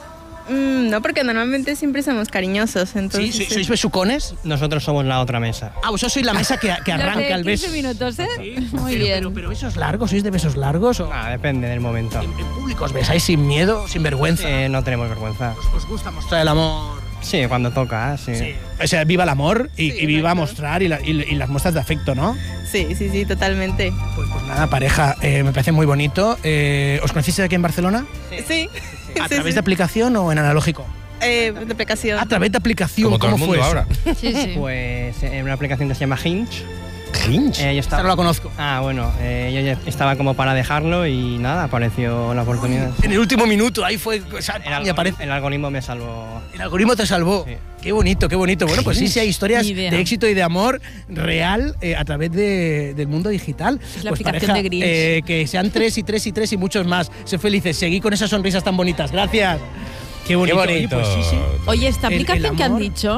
Mm, no, porque normalmente siempre somos cariñosos, entonces... ¿Sí? ¿Sois besucones? Nosotros somos la otra mesa. Ah, vosotros sois la mesa que, que Los de arranca el beso. quince minutos, ¿eh? Muy Pero, bien. pero, pero besos largos, ¿sois de besos largos? O... Ah, depende del momento. ¿En, en público os besáis sin miedo, sin vergüenza? Eh, no tenemos vergüenza. ¿Os, os gusta mostrar el amor? Sí, cuando toca, sí. Sí. O sea, viva el amor y, Sí, y viva exacto. mostrar y, la- y- y las muestras de afecto, ¿no? Sí, sí, sí, totalmente. Pues, pues nada, pareja, eh, me parece muy bonito. Eh, ¿Os conocisteis aquí en Barcelona? Sí. ¿A sí, través sí. de aplicación o en analógico? Eh, de aplicación. A través de aplicación, Como todo el ¿cómo mundo fue eso? ahora. Sí, sí. Pues en una aplicación que se llama Hinge. Hinge. Eh, yo Esta estaba... no la conozco. Ah, bueno, eh, yo ya estaba como para dejarlo y nada, apareció la oportunidad. En el último minuto, ahí fue... o sea, El, y algoritmo, aparece. el algoritmo me salvó. El algoritmo te salvó. Sí. Qué bonito, qué bonito. Bueno, pues sí, sí hay historias Ni idea. de éxito y de amor real eh, a través de- del mundo digital. Es la Pues aplicación pareja, de Grinch. eh, que sean tres y tres y tres y muchos más. Sé felices, seguí con esas sonrisas tan bonitas. Gracias. Qué bonito. Qué Oye, bonito. pues sí, sí. Oye, esta El- el aplicación que han amor. dicho,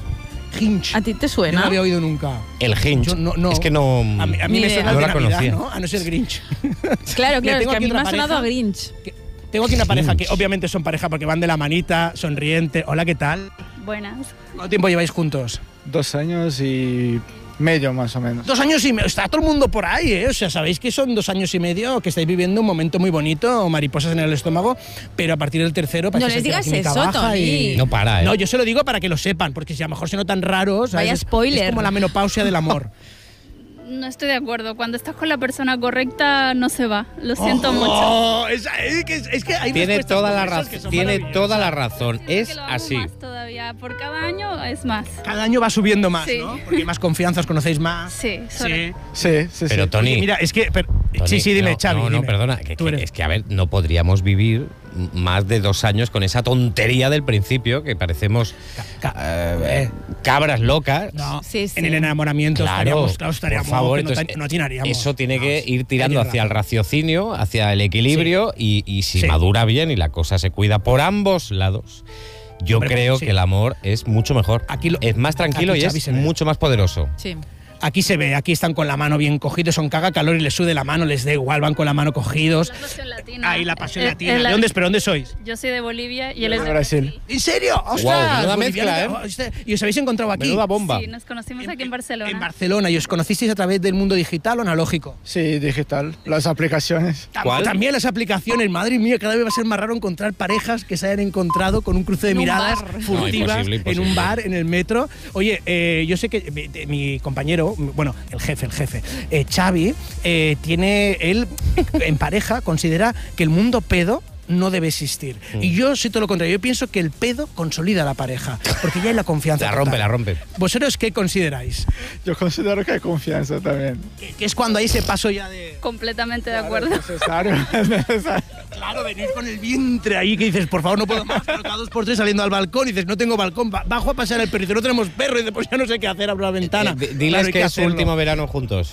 Hinge. ¿a ti te Yo no suena? la había oído nunca. El Hinge. Yo no- no. Es que no. A mí, a mí Ni me idea. suena No de la Navidad, conocía. ¿no? A no ser Grinch. Claro, claro, tengo es que a aquí mí me otra ha sonado a pareja. Grinch. Que- Tengo aquí una pareja que Hinge. obviamente son pareja porque van de la manita, sonriente. Hola, ¿qué tal? Buenas. ¿Cuánto tiempo lleváis juntos? Dos años y medio más o menos. Dos años y medio. Está todo el mundo por ahí, ¿eh? O sea, sabéis que son dos años y medio, que estáis viviendo un momento muy bonito, mariposas en el estómago, pero a partir del tercero... parece No ser les que la digas química eso, baja Tony. y- No para, ¿eh? No, yo se lo digo para que lo sepan, porque si a lo mejor se notan raros... ¿sabes? Vaya Es- spoiler. Es como la menopausia del amor. No estoy de acuerdo. Cuando estás con la persona correcta, no se va. Lo siento mucho. Oh, es, es que, es que hay Tiene respuestas toda la como esas razón. que son Tiene maravillosas. toda la razón. Siento Es que lo hago así. más todavía. Por cada año es más. Cada año va subiendo más, Sí. ¿no? Porque hay más confianza, os conocéis más. Sí, sobre- Sí, sí, sí. Pero Tony. Oye, mira, es que... pero- Tony, sí, sí, dime, no, Xavi, No, no, dime. perdona. que- Tú que- eres- es que, a ver, no podríamos vivir más de dos años con esa tontería del principio, que parecemos Ca- eh, eh. cabras locas. No, Sí, sí. en el enamoramiento Claro, estaríamos, claro, estaríamos, por favor, que no, entonces, ta- no atinaríamos. eso tiene No, que sí, ir tirando tienes hacia el razón. raciocinio, hacia el equilibrio y, y si Sí. madura bien y la cosa se cuida por ambos lados, yo Hombre, creo sí. que el amor es mucho mejor. Aquí lo- es más tranquilo aquí y Xavi es se ve. mucho más poderoso. Sí. Aquí se ve, aquí están con la mano bien cogidos, son caga calor y les sude la mano, les da igual, van con la mano cogidos. La pasión latina. Ahí la pasión Eh, latina. eh, la- ¿De dónde, pero dónde sois? Yo soy de Bolivia y él es de Brasil. ¿En serio? ¡Ostras! menuda Boliviano, mezcla, ¿eh? oh, este- ¿Y os habéis encontrado aquí? Menuda bomba. Sí, nos conocimos aquí en Barcelona. En Barcelona. ¿Y os conocisteis a través del mundo digital o analógico? Sí, digital. Las aplicaciones. Tam- ¿Cuál? También las aplicaciones, madre mía, cada vez va a ser más raro encontrar parejas que se hayan encontrado con un cruce de En un miradas bar. furtivas No, imposible, en imposible. un bar, en el metro. Oye, eh, yo sé que mi, de- mi compañero, bueno, el jefe, el jefe, eh, Xavi, eh, tiene, él en pareja considera que el mundo pedo no debe existir. Mm. Y yo soy todo lo contrario, yo pienso que el pedo consolida a la pareja, porque ya hay la confianza. La rompe, total. la rompe. ¿Vosotros qué consideráis? Yo considero que hay confianza también. Que, que es cuando hay ese paso ya de... Completamente de Claro, acuerdo. Es necesario, es necesario. Claro, venís con el vientre ahí que dices, por favor, no puedo más, pero cada dos por tres saliendo al balcón y dices, no tengo balcón, bajo a pasar el perro, y dice, no tenemos perro, y dices, pues ya no sé qué hacer, abro la ventana. Eh, diles Claro, hay que es su hacerlo. último verano juntos.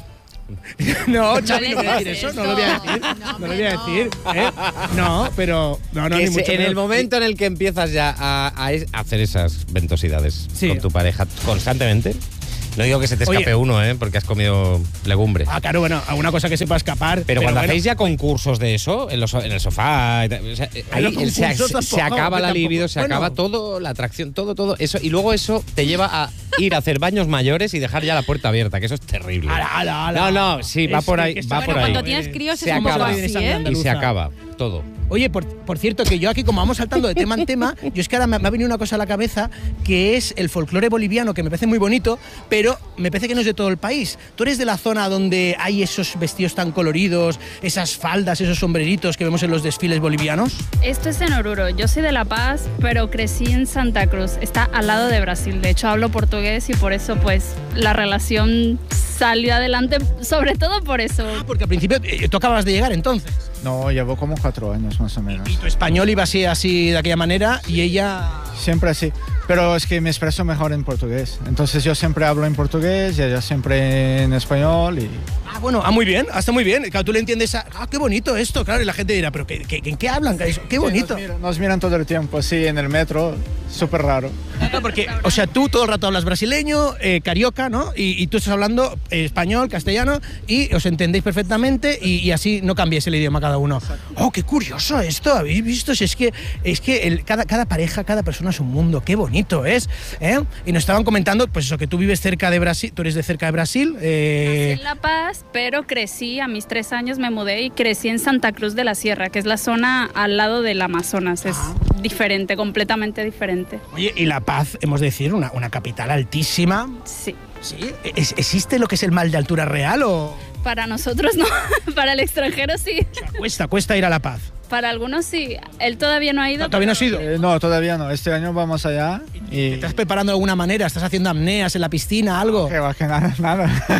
No, No Xavi, les no voy a digas decir eso, eso. no lo voy a decir, No, no, hombre, lo voy a no. decir, ¿eh? No, pero, no, no, Que ni se- mucho en el menos. momento en el que empiezas ya a, a es- a hacer esas ventosidades Sí. con tu pareja constantemente, no digo que se te escape Oye. uno, ¿eh? Porque has comido legumbre. Ah, claro, bueno, alguna cosa que sepa escapar. Pero, cuando bueno, hacéis ya concursos de eso, en, los, en el sofá, y tal, o sea, ahí los el- se, concursos se- tampoco, se acaba la tampoco. libido, se Bueno. acaba todo, la atracción, todo, todo. Eso, y luego eso te lleva a ir a hacer baños mayores y dejar ya la puerta abierta, que eso es terrible. Ala, ala, ala. No, no, sí, va Es por que- ahí, que va está- por Bueno, ahí. cuando tienes críos Se es un poco acaba. así, ¿eh? Y se acaba todo. Oye, por, por cierto, que yo aquí, como vamos saltando de tema en tema, yo es que ahora me, me ha venido una cosa a la cabeza, que es el folclore boliviano, que me parece muy bonito, pero me parece que no es de todo el país. Tú eres de la zona donde hay esos vestidos tan coloridos, esas faldas, esos sombreritos que vemos en los desfiles bolivianos. Esto es en Oruro. Yo soy de La Paz, pero crecí en Santa Cruz. Está al lado de Brasil. De hecho, hablo portugués y por eso, pues, la relación salió adelante, sobre todo por eso. Ah, porque al principio eh, tú acabas de llegar entonces. No, llevo como cuatro años más o menos. Y tu español iba así, así de aquella manera, y ella... Siempre así. Pero es que me expreso mejor en portugués. Entonces yo siempre hablo en portugués y ella siempre en español. Y... Ah, bueno, ah, muy bien, ah, está muy bien. Claro, tú le entiendes a... Ah, qué bonito esto, claro, y la gente dirá, pero ¿qué, qué, ¿en qué hablan? Qué bonito. Nos miran, nos miran todo el tiempo, sí, en el metro. Súper raro. Claro, porque, o sea, tú todo el rato hablas brasileño, eh, carioca, ¿no? Y, y tú estás hablando eh, español, castellano, y os entendéis perfectamente y, y así no cambiáis el idioma cada uno. Oh, qué curioso esto, ¿habéis visto? Si es que, es que el, cada, cada pareja, cada persona es un mundo, qué bonito es, ¿eh? Y nos estaban comentando, pues eso, que tú vives cerca de Brasil, tú eres de cerca de Brasil. Eh... Nací en La Paz, pero crecí, a mis tres años me mudé y crecí en Santa Cruz de la Sierra, que es la zona al lado del Amazonas. Es Ah. diferente, completamente diferente. Oye, y La Paz, hemos de decir, una, una capital altísima. Sí. ¿Sí? ¿Es- ¿Existe lo que es el mal de altura real o...? Para nosotros no, para el extranjero sí. Cuesta, cuesta ir a La Paz. Para algunos sí. Él todavía no ha ido. No, ¿todavía no has ido? Eh, no, todavía no. Este año vamos allá. Y... ¿Te estás preparando de alguna manera? ¿Estás haciendo apneas en la piscina, algo? Que va, que nada, nada.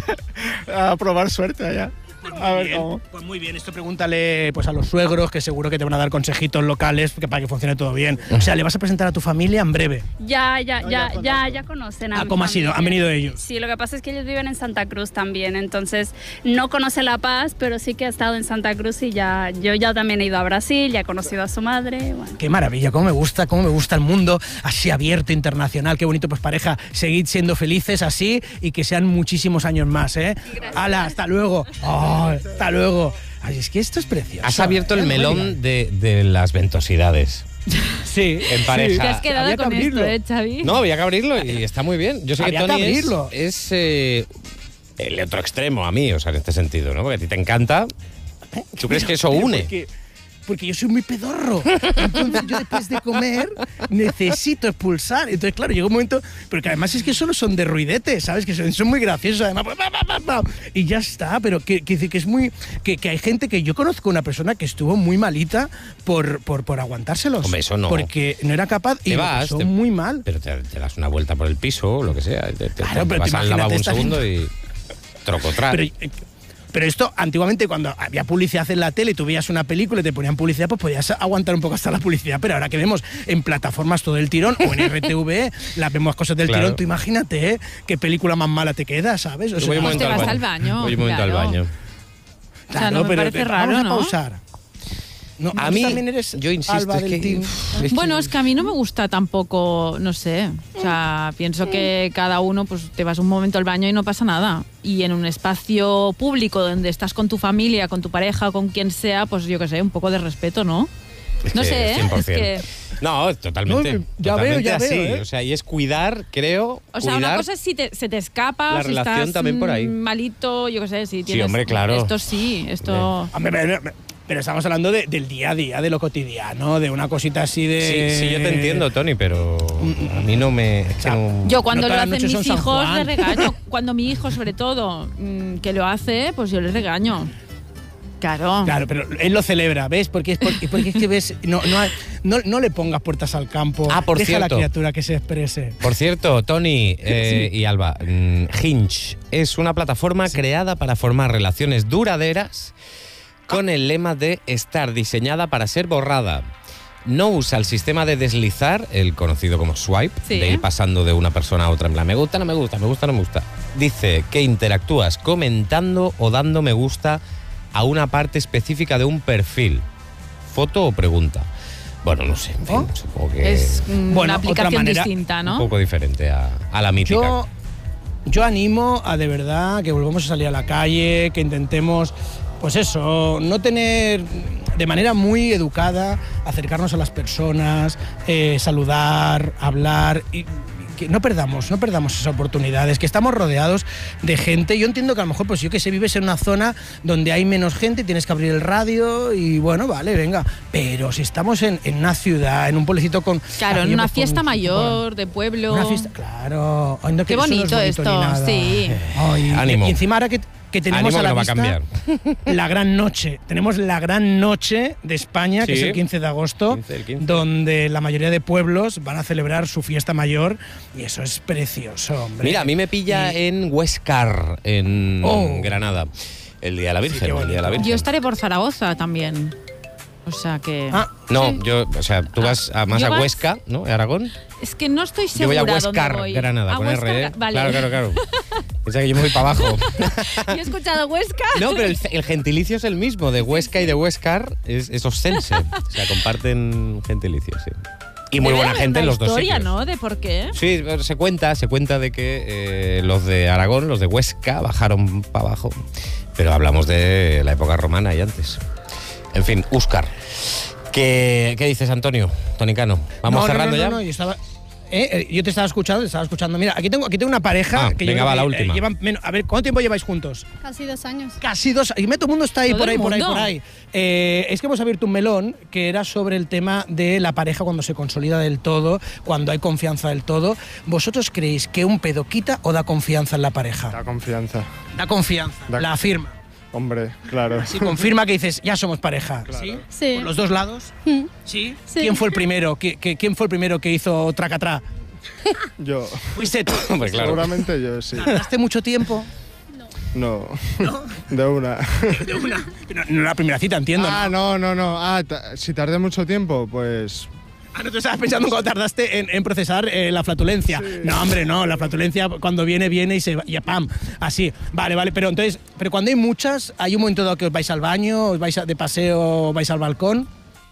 A probar suerte allá. A ver Bien, cómo. pues muy bien, esto pregúntale pues a los suegros, que seguro que te van a dar consejitos locales que para que funcione todo bien. O sea, le vas a presentar a tu familia en breve. Ya, ya, No, ya, ya ya, ya conocen a Ah, mi ¿cómo ha sido? familia. ¿Han venido ellos? Sí, lo que pasa es que ellos viven en Santa Cruz también, entonces no conoce La Paz, pero sí que ha estado en Santa Cruz y ya, yo ya también he ido a Brasil, ya he conocido a su madre. Bueno. Qué maravilla, cómo me gusta, cómo me gusta el mundo así abierto, internacional. Qué bonito, pues pareja, seguid siendo felices así y que sean muchísimos años más, ¿eh? ¡Hala, hasta luego! Oh, ¡hasta luego! Ay, es que esto es precioso. Has abierto ¿eh? el melón de, de las ventosidades. Sí. En pareja. Te has quedado Había que con esto, abrirlo. ¿eh, Xavi? No, había que abrirlo y está muy bien. Yo sé Había que que Tony es, abrirlo. es, eh, el otro extremo a mí, o sea, en este sentido, ¿no? Porque a ti te encanta. ¿Tú crees que eso une? Porque, porque yo soy muy pedorro. Entonces yo después de comer necesito expulsar. Entonces, claro, llega un momento... Pero que además es que solo son de ruidete, ¿sabes? Que son, son muy graciosos, además. Pa, pa, pa, pa, y ya está, pero que, que, que es muy... Que, que hay gente que yo conozco una persona que estuvo muy malita por, por, por aguantárselos. Hombre, eso no. Porque no era capaz y Te lo vas, pasó te- muy mal. Pero te, te das una vuelta por el piso o lo que sea. Te, te- Claro, te pero vas te al lavabo un imagínate, segundo y trocotrás. Pero, eh, pero esto, antiguamente, cuando había publicidad en la tele y tú veías una película y te ponían publicidad, pues podías aguantar un poco hasta la publicidad. Pero ahora que vemos en plataformas todo el tirón o en R T V E, las vemos cosas del Claro. tirón, tú imagínate, ¿eh? Qué película más mala te queda, ¿sabes? O Yo voy un Pues momento te vas ba- al baño, Voy un momento claro. al baño. O sea, no me parece te- raro, vamos a ¿no? pausar. No, A ¿tú mí, también eres yo insisto, Alba es del que- team? es que- Bueno, es que a mí no me gusta tampoco, no sé. O sea, pienso que cada uno, pues te vas un momento al baño y no pasa nada. Y en un espacio público donde estás con tu familia, con tu pareja, con quien sea, pues yo qué sé, un poco de respeto, ¿no? Es No que sé, ¿eh? cien por Es cien. que- No, totalmente. No, ya veo, totalmente ya así. veo, ¿eh? O sea, y es cuidar, creo. O sea, cuidar una cosa es si te- se te escapa, la o si relación estás también por ahí. mm, malito, yo qué sé, si tienes... hombre, claro. Esto sí, esto... Hombre, pero, pero estamos hablando de- del día a día, de lo cotidiano, de una cosita así de... Sí, sí, yo te entiendo, Tony, pero a mí no me. es que no- Yo cuando No lo todas las hacen noches mis son San hijos Juan. le regaño. Cuando mi hijo, sobre todo, mm, que lo hace, pues yo le regaño. Claro. Claro, pero él lo celebra, ¿ves? Porque es, porque, porque es que ves, no, no, hay- no, no le pongas puertas al campo. Ah, por Deja a la cierto. criatura que se exprese. Por cierto, Tony eh, y Alba, mm, Hinge es una plataforma creada para formar relaciones duraderas con el lema de estar diseñada para ser borrada. No usa el sistema de deslizar, el conocido como swipe, Sí. de ir pasando de una persona a otra en plan, me gusta, no me gusta, me gusta, no me gusta. Dice que interactúas comentando o dando me gusta a una parte específica de un perfil. ¿Foto o pregunta? Bueno, no sé, en fin, ¿Oh? supongo que Es mm, Bueno, una otra aplicación manera- distinta, un ¿no? poco diferente a, a la mítica. Yo, yo animo a de verdad que volvamos a salir a la calle, que intentemos, pues eso, no tener de manera muy educada, acercarnos a las personas, eh, saludar, hablar y que no perdamos, no perdamos esas oportunidades, que estamos rodeados de gente. Yo entiendo que a lo mejor, pues yo que sé, vives en una zona donde hay menos gente, tienes que abrir el radio y bueno, vale, venga. Pero si estamos en, en una ciudad, en un pueblecito con... Claro, en aquello, una pues, con fiesta un- mayor, de pueblo. Una fiesta, claro. Ay, no, que Qué eso no es bonito ni esto, nada. sí. Ay, Ánimo. Y encima ahora que, que tenemos Ánimo a la que no va a vista cambiar. la gran noche. Tenemos la gran noche de España, que Sí. es el quince de agosto, quince, el quince. donde la mayoría de pueblos van a celebrar su fiesta mayor y eso es precioso, hombre. Mira, a mí me pilla en Huescar, en Oh. Granada, el Día de la Virgen. qué el Día de la bonito. Virgen. Yo estaré por Zaragoza también. O sea que... Ah, No, Sí. yo, o sea, tú vas a, más ¿Yo a vas? Huesca, ¿no? Aragón. Es que no estoy Yo voy segura a dónde Huescar, voy. Granada, A con Huescar, R, ¿eh? Vale. Claro, claro, claro. Piensa que yo me voy para abajo. Yo he escuchado Huesca. No, pero el, el gentilicio es el mismo, de Huesca y de Huescar es, es ostense. O sea, comparten gentilicio, sí. Y muy Debe buena haber gente en una los dos historia, sitios. ¿no? De por qué. Sí, se cuenta, se cuenta de que eh, los de Aragón, los de Huesca, bajaron para abajo. Pero hablamos de la época romana y antes. En fin, Huescar. ¿Qué, qué dices, Antonio? Tonicano. ¿Vamos no, no, cerrando no, no, ya? no, yo estaba... eh, eh, yo te estaba escuchando, te estaba escuchando. Mira, aquí tengo, aquí tengo una pareja Ah, que yo venga, creo va, que, la eh, última. llevan menos- a ver, ¿cuánto tiempo lleváis juntos? Casi dos años. Casi dos. Y todo el mundo está ahí, Todo por el ahí, por ahí, mundo. por ahí. Eh, es que hemos abierto un melón que era sobre el tema de la pareja cuando se consolida del todo, cuando hay confianza del todo. ¿Vosotros creéis que un pedo quita o da confianza en la pareja? Da confianza. Da confianza, Da- la afirma. Hombre, claro. Si confirma que dices, ya somos pareja. Claro. ¿Sí? Sí. ¿Por los dos lados? Mm. ¿Sí? Sí. ¿Quién fue el primero? ¿Qui- qui- ¿Quién fue el primero que hizo tracatrá? Yo. Fuiste tú. Hombre, claro. Seguramente yo sí. ¿Tardaste mucho tiempo? No. De una. De una. No, no la primera cita, entiendo. Ah, ¿no? no, no, no. Ah, ta- si tardé mucho tiempo, pues. Ah, no te estabas pensando cuando tardaste en, en procesar eh, la flatulencia. Sí. No, hombre, no. La flatulencia cuando viene, viene y se va. Y ¡pam! Así. Vale, vale. Pero entonces, pero cuando hay muchas, hay un momento dado que os vais al baño, os vais a- de paseo, os vais al balcón.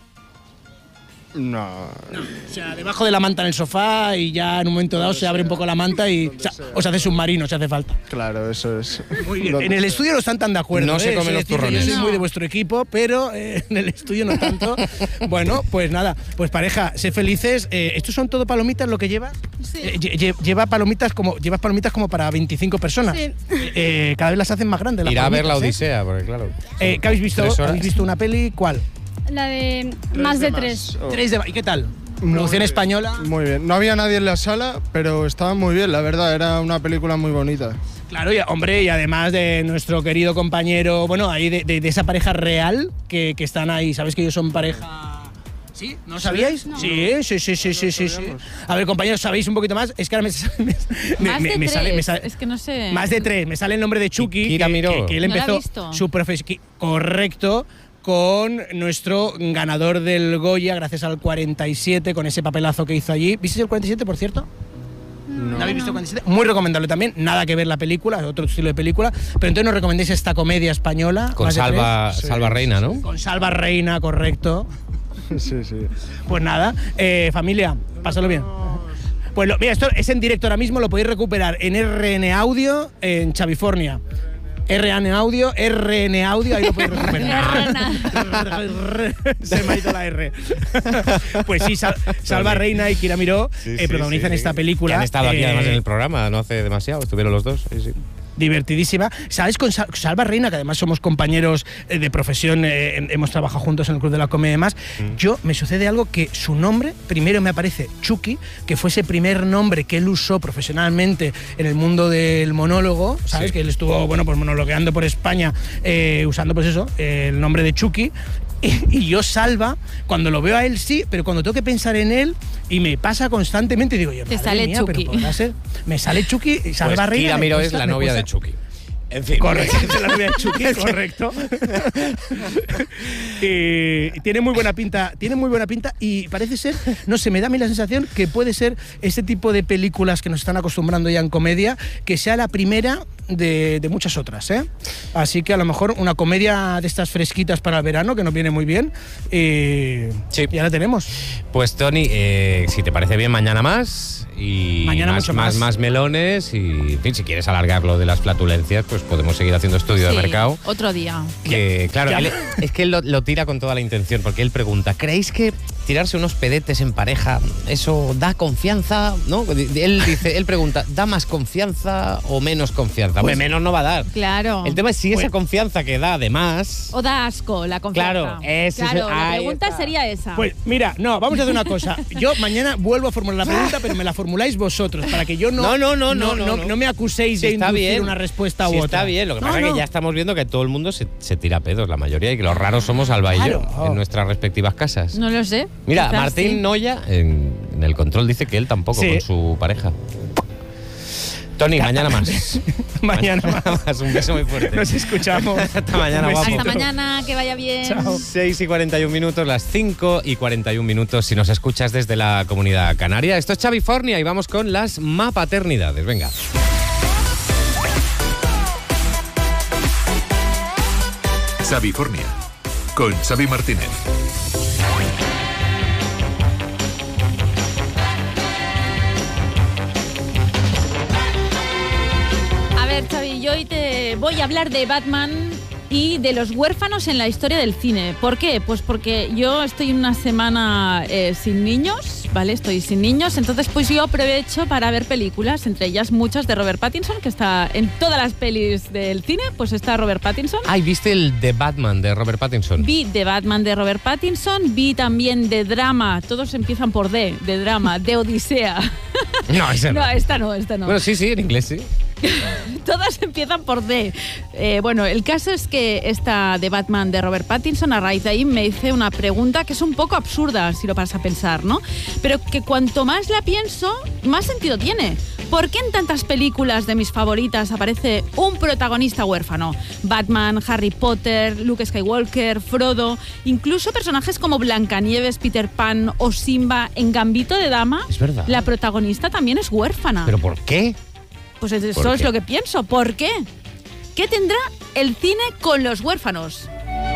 No. O sea, debajo de la manta en el sofá y ya en un momento dado se abre un poco la manta y Donde o sea, sea. os hace submarino si hace falta. Claro, eso es. Muy bien. Donde En el sea. estudio no están tan de acuerdo. No se ¿eh? comen Es los decir, que turrones. Yo soy No. muy de vuestro equipo, pero eh, en el estudio no tanto. Bueno, pues nada, pues pareja, sé felices. Eh, ¿Estos son todo palomitas lo que llevas? Sí. Eh, lle- lle- lleva palomitas como llevas palomitas como para veinticinco personas. Sí. Eh, cada vez las hacen más grandes. las Irá a ver la palomitas, ¿eh? Odisea, porque claro. Eh, ¿qué habéis visto? Tres horas. ¿Habéis visto una peli? ¿Cuál? La de más de tres. Oh. Tres de ¿Y qué tal? Muy Producción bien. española. Muy bien. No había nadie en la sala, pero estaba muy bien, la verdad. Era una película muy bonita. Claro, y, hombre, y además de nuestro querido compañero, bueno, ahí de, de- de esa pareja real que, que están ahí. ¿Sabéis que ellos son pareja? ¿Sí? ¿No sabíais? Sí, sí, sí, sí, sí, sí, sí. A ver, compañeros, ¿sabéis un poquito más? Es que ahora me, me- me- Más me- de me tres. sale, me sale- Es que no sé. Más de tres. Me sale el nombre de Chucky, Kira que, Miró. que- que él No la he empezó visto. su profesión. Correcto. Con nuestro ganador del Goya, gracias al cuarenta y siete, con ese papelazo que hizo allí. ¿Visteis el cuarenta y siete, por cierto? No. ¿No habéis visto el cuarenta y siete? Muy recomendable también. Nada que ver la película, es otro estilo de película. Pero entonces nos recomendéis esta comedia española. Con más de Salva, tres. Salva Sí, Reina, sí, ¿no? Con Salva Reina, correcto. Sí, sí. Pues nada, eh, familia, pásalo bien. Pues lo- mira, esto es en directo ahora mismo, lo podéis recuperar en R N Audio en Chavifornia. R N Audio, R N Audio, ahí lo podéis recuperar. Se me ha ido la R. Pues sí, Sal- Salva Reina y Kira Miró Sí, eh, sí, protagonizan sí. esta película. Que han estado aquí eh, además en el programa, no hace demasiado, estuvieron los dos. Sí, sí. Divertidísima. ¿Sabes? Con Sal- Salva Reina, que además somos compañeros eh, de profesión, eh, hem- hemos trabajado juntos en el Club de la Comedia y demás, yo me sucede algo que su nombre, primero me aparece Chucky, que fue ese primer nombre que él usó profesionalmente en el mundo del monólogo, ¿sabes? Sí. Que él estuvo, bueno, pues monologueando por España, eh, usando pues eso, eh, el nombre de Chucky. Y, y yo Salva, cuando lo veo a él sí, pero cuando tengo que pensar en él y me pasa constantemente, digo yo, Te madre sale mía, pero Chucky. podrá ser. Me sale Chucky y Salva Pues Reina. Kira me Miró cuesta- es la me novia cuesta- de Chucky. En fin. Correcto, es la novia de Chucky, correcto. y tiene muy buena pinta, tiene muy buena pinta y parece ser, no sé, me da a mí la sensación que puede ser ese tipo de películas que nos están acostumbrando ya en comedia, que sea la primera de, de muchas otras, ¿eh? Así que a lo mejor una comedia de estas fresquitas para el verano, que nos viene muy bien, y sí. ya la tenemos. Pues Tony, eh, si te parece bien, mañana más y mañana más, mucho más, más. más melones y, en fin, si quieres alargar lo de las flatulencias, pues podemos seguir haciendo estudio Sí, de mercado. otro día. Que, claro, Ya. él- es que él lo, lo tira con toda la intención, porque él pregunta, ¿creéis que tirarse unos pedetes en pareja, eso da confianza? ¿No? Él dice, él pregunta, ¿da más confianza o menos confianza? Pues- Hombre, menos no va a dar. Claro. El tema es si esa Pues- confianza que da además... O da asco la confianza. Claro, ese es Claro, el- la ahí pregunta está. sería esa. Pues mira, no, vamos a hacer una cosa. Yo mañana vuelvo a formular la pregunta, pero me la formuláis vosotros, para que yo no, No, no, no, no, no, no. me acuséis Sí, de está inducir bien. una respuesta Sí, u otra. está bien, lo que No, pasa es no. que ya estamos viendo que todo el mundo se, se tira pedos, la mayoría, y que los raros somos Alba y yo, Claro. en nuestras respectivas casas. No lo sé. Mira, Quizás Martín sí. Noya en, en el control dice que él tampoco Sí. con su pareja. Tony, mañana más. Mañana más. Un beso muy fuerte. Nos escuchamos. Hasta mañana, Un guapo. Hasta besito. mañana, que vaya bien. Chao. seis y cuarenta y un minutos, las cinco y cuarenta y un minutos si nos escuchas desde la Comunidad Canaria. Esto es Xavifornia y vamos con las mapaternidades. Venga. Xavifornia, con Xavi Martínez. A ver, Xavi, yo hoy te voy a hablar de Batman y de los huérfanos en la historia del cine. ¿Por qué? Pues porque yo estoy una semana eh, sin niños, ¿vale? Estoy sin niños, entonces pues yo aprovecho para ver películas, entre ellas muchas de Robert Pattinson, que está en todas las pelis del cine, pues está Robert Pattinson. Ay, ¿viste el The Batman de Robert Pattinson? Vi de Batman de Robert Pattinson, vi también de drama, todos empiezan por D, de drama, de Odisea. No, ese no. No, esta no, esta no. Bueno, sí, sí, en inglés sí. Todas empiezan por D. Eh, bueno, el caso es que esta de Batman de Robert Pattinson, a raíz de ahí me hice una pregunta que es un poco absurda, si lo vas a pensar, ¿no? Pero que cuanto más la pienso, más sentido tiene. ¿Por qué en tantas películas de mis favoritas aparece un protagonista huérfano? Batman, Harry Potter, Luke Skywalker, Frodo, incluso personajes como Blancanieves, Peter Pan o Simba en Gambito de Dama. Es verdad. La protagonista también es huérfana. ¿Pero por qué? Pues eso ¿Por es qué? lo que pienso. ¿Por qué? ¿Qué tendrá el cine con los huérfanos?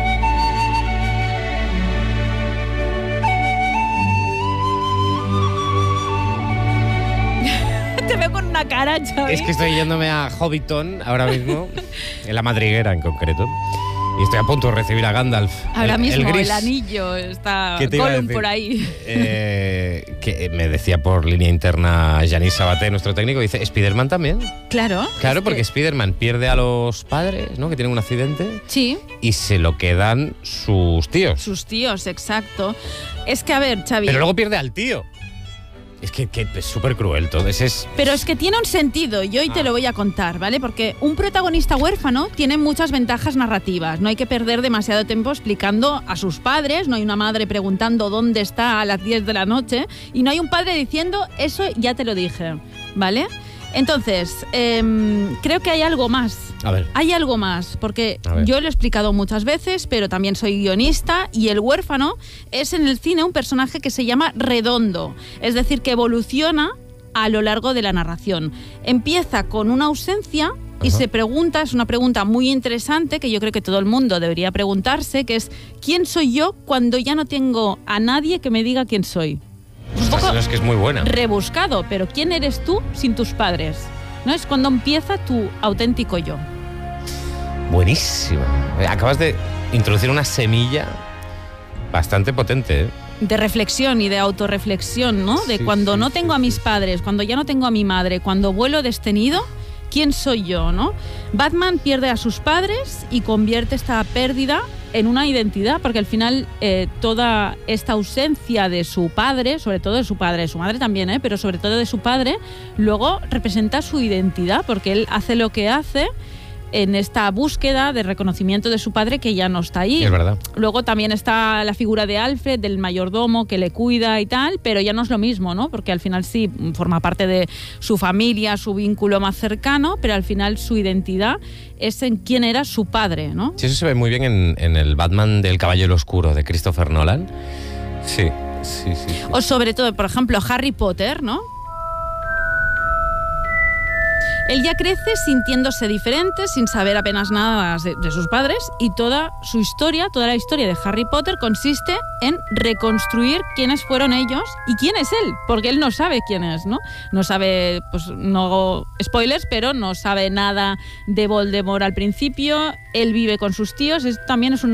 Te veo con una cara, Xavi. Es que estoy yéndome a Hobbiton ahora mismo, en la madriguera en concreto, y estoy a punto de recibir a Gandalf. Ahora el, mismo, el, el, gris. anillo, está ¿Qué te iba a Gollum decir? por ahí. Eh, que me decía por línea interna Yanis Sabaté, nuestro técnico, dice, ¿Spiderman también? Claro. Claro, es porque que- Spiderman pierde a los padres, ¿no? Que tienen un accidente, Sí, y se lo quedan sus tíos. sus tíos, exacto. Es que, a ver, Xavi... Pero luego pierde al tío. Es que, que es súper cruel todo. Ese es... Pero es que tiene un sentido y hoy te Ah. lo voy a contar, ¿vale? Porque un protagonista huérfano tiene muchas ventajas narrativas. No hay que perder demasiado tiempo explicando a sus padres, no hay una madre preguntando dónde está a las diez de la noche y no hay un padre diciendo eso ya te lo dije, ¿vale? Entonces, em, creo que hay algo más. A ver. Hay algo más, porque A ver. yo lo he explicado muchas veces, pero también soy guionista y el huérfano es en el cine un personaje que se llama redondo, es decir, que evoluciona a lo largo de la narración. Empieza con una ausencia y Ajá. se pregunta, es una pregunta muy interesante que yo creo que todo el mundo debería preguntarse, que es ¿quién soy yo cuando ya no tengo a nadie que me diga quién soy? Un Ostras, poco eso es que es muy buena. rebuscado, pero ¿quién eres tú sin tus padres? ¿No? Es cuando empieza tu auténtico yo. Buenísima. Eh, Acabas de introducir una semilla bastante potente, ¿eh? De reflexión y de autorreflexión, ¿no? De Sí, cuando sí, no sí, tengo a sí, mis sí. padres, cuando ya no tengo a mi madre, cuando vuelo de este nido, ¿quién soy yo, no? Batman pierde a sus padres y convierte esta pérdida en una identidad, porque al final eh, toda esta ausencia de su padre, sobre todo de su padre, de su madre también, ¿eh? Pero sobre todo de su padre, luego representa su identidad, porque él hace lo que hace en esta búsqueda de reconocimiento de su padre que ya no está ahí. Es verdad. Luego también está la figura de Alfred, del mayordomo que le cuida y tal, pero ya no es lo mismo, ¿no? Porque al final sí forma parte de su familia, su vínculo más cercano, pero al final su identidad es en quién era su padre, ¿no? Sí, eso se ve muy bien en, en el Batman del Caballero Oscuro de Christopher Nolan. Sí, sí, sí, sí. O sobre todo, por ejemplo, Harry Potter, ¿no? Él ya crece sintiéndose diferente, sin saber apenas nada de, de sus padres, y toda su historia, toda la historia de Harry Potter consiste en reconstruir quiénes fueron ellos y quién es él, porque él no sabe quién es, ¿no? No sabe, pues no spoilers, pero no sabe nada de Voldemort al principio. Él vive con sus tíos, es, también es un